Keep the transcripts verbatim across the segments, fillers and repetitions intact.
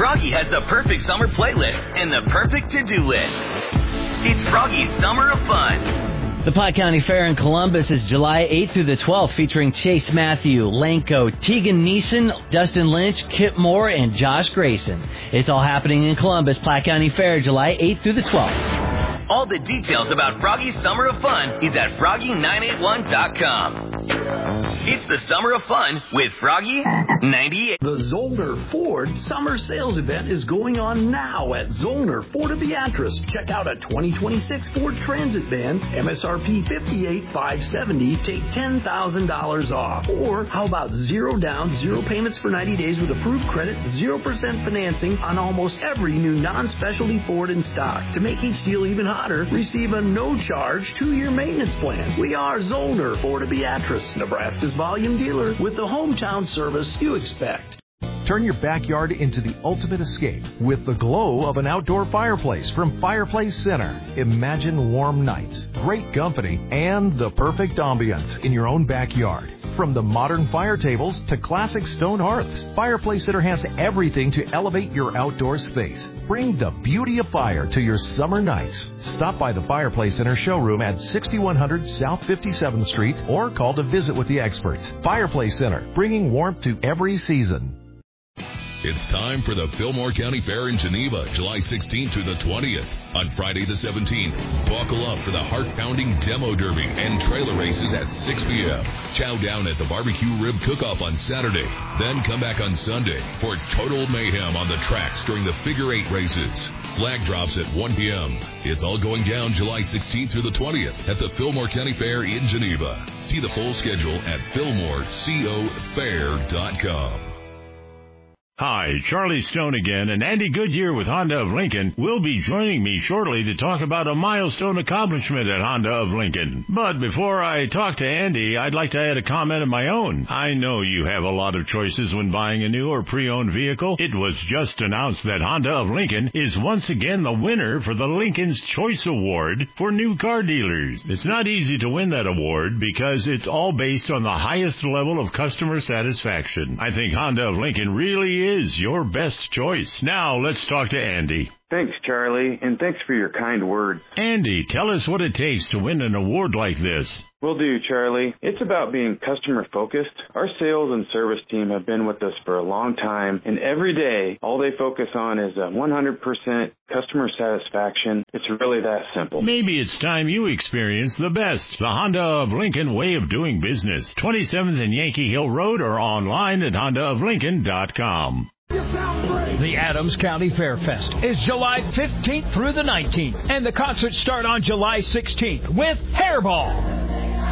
Froggy has the perfect summer playlist and the perfect to-do list. It's Froggy's Summer of Fun. The Platte County Fair in Columbus is July eighth through the twelfth, featuring Chase Matthew, Lanko, Tegan Neeson, Dustin Lynch, Kip Moore, and Josh Grayson. It's all happening in Columbus. Platte County Fair, July eighth through the twelfth. All the details about Froggy's Summer of Fun is at froggy nine eight one dot com. It's the Summer of Fun with Froggy ninety-eight. The Zollner Ford Summer Sales Event is going on now at Zollner Ford of Beatrice. Check out a twenty twenty-six Ford Transit van, M S R P fifty-eight thousand five hundred seventy dollars, take ten thousand dollars off. Or how about zero down, zero payments for ninety days with approved credit, zero percent financing on almost every new non-specialty Ford in stock. To make each deal even hotter, receive a no-charge two-year maintenance plan. We are Zollner Ford of Beatrice, Nebraska's volume dealer with the hometown service you expect. Turn your backyard into the ultimate escape with the glow of an outdoor fireplace from Fireplace Center. Imagine warm nights, great company, and the perfect ambiance in your own backyard. From the modern fire tables to classic stone hearths, Fireplace Center has everything to elevate your outdoor space. Bring the beauty of fire to your summer nights. Stop by the Fireplace Center showroom at sixty-one hundred South fifty-seventh Street or call to visit with the experts. Fireplace Center, bringing warmth to every season. It's time for the Fillmore County Fair in Geneva, July sixteenth through the twentieth. On Friday the seventeenth, buckle up for the heart-pounding Demo Derby and trailer races at six p.m. Chow down at the Barbecue Rib Cook-Off on Saturday. Then come back on Sunday for total mayhem on the tracks during the Figure Eight races. Flag drops at one p.m. It's all going down July sixteenth through the twentieth at the Fillmore County Fair in Geneva. See the full schedule at fillmore co fair dot com. Hi, Charlie Stone again, and Andy Goodyear with Honda of Lincoln will be joining me shortly to talk about a milestone accomplishment at Honda of Lincoln. But before I talk to Andy, I'd like to add a comment of my own. I know you have a lot of choices when buying a new or pre-owned vehicle. It was just announced that Honda of Lincoln is once again the winner for the Lincoln's Choice Award for new car dealers. It's not easy to win that award because it's all based on the highest level of customer satisfaction. I think Honda of Lincoln really is is your best choice. Now, let's talk to Andy. Thanks, Charlie, and thanks for your kind words. Andy, tell us what it takes to win an award like this. Will do, Charlie. It's about being customer-focused. Our sales and service team have been with us for a long time, and every day, all they focus on is a one hundred percent customer satisfaction. It's really that simple. Maybe it's time you experience the best, the Honda of Lincoln way of doing business. twenty-seventh and Yankee Hill Road or online at honda of lincoln dot com. The Adams County Fair Fest is July fifteenth through the nineteenth, and the concerts start on July sixteenth with Hairball.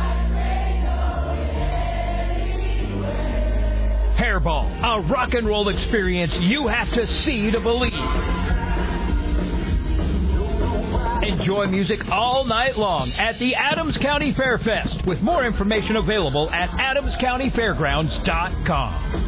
Hairball, a rock and roll experience you have to see to believe. Enjoy music all night long at the Adams County Fair Fest, with more information available at adams county fairgrounds dot com.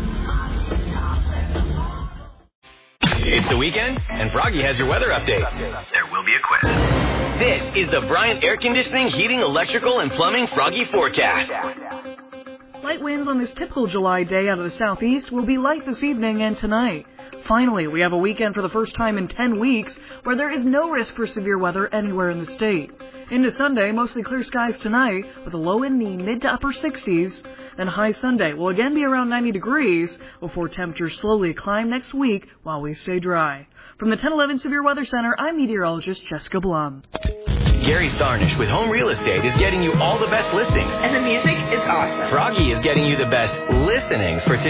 It's the weekend, and Froggy has your weather update. There will be a quiz. This is the Bryant Air Conditioning, Heating, Electrical, and Plumbing Froggy Forecast. Light winds on this typical July day out of the southeast will be light this evening and tonight. Finally, we have a weekend for the first time in ten weeks where there is no risk for severe weather anywhere in the state. Into Sunday, mostly clear skies tonight with a low in the mid to upper sixties. And high Sunday will again be around ninety degrees before temperatures slowly climb next week while we stay dry. From the ten eleven Severe Weather Center, I'm meteorologist Jessica Blum. Gary Tharnish with Home Real Estate is getting you all the best listings. And the music is awesome. Froggy is getting you the best listenings for today.